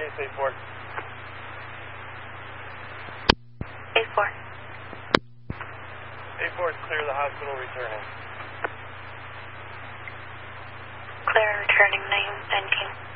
case A4. A4. A4 is clear, the hospital returning. Clear and returning, name and team.